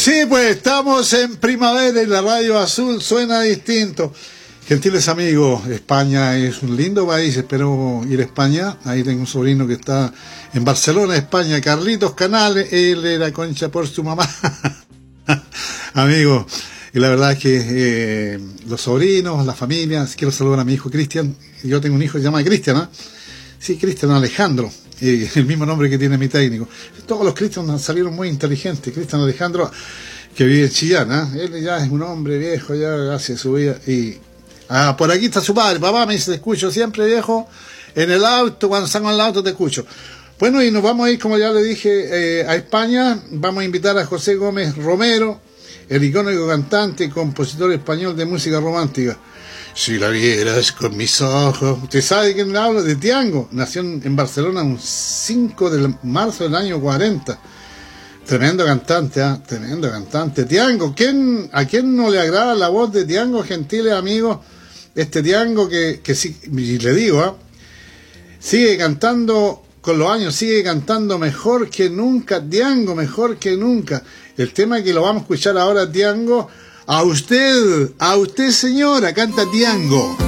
Sí, pues estamos en primavera y la Radio Azul suena distinto. Gentiles amigos, España es un lindo país, espero ir a España. Ahí tengo un sobrino que está en Barcelona, España, Carlitos Canales, él era concha por su mamá. Amigo, y la verdad es que los sobrinos, la familia, quiero saludar a mi hijo Cristian. Yo tengo un hijo que se llama Cristian, ¿eh? Sí, Cristian Alejandro, el mismo nombre que tiene mi técnico. Todos los Cristian salieron muy inteligentes. Cristian Alejandro, que vive en Chillán, ¿eh? Él ya es un hombre viejo, ya hace su vida. Y por aquí está su padre. Papá, me dice, te escucho siempre, viejo, en el auto, cuando salgo en el auto te escucho. Bueno, y nos vamos a ir, como ya le dije, a España. Vamos a invitar a José Gómez Romero, el icónico cantante y compositor español de música romántica. Si la vieras con mis ojos. ¿Usted sabe de quién le hablo? De Tiango. Nació en Barcelona un 5 de marzo del año 40. Tremendo cantante, ¿eh? Tremendo cantante. Tiango, ¿a quién no le agrada la voz de Tiango, gentiles amigos? Este Tiango que sí, y le digo, ¿eh? Sigue cantando con los años, sigue cantando mejor que nunca. Tiango, mejor que nunca. El tema que lo vamos a escuchar ahora, Tiango. A usted señora, canta Tiango.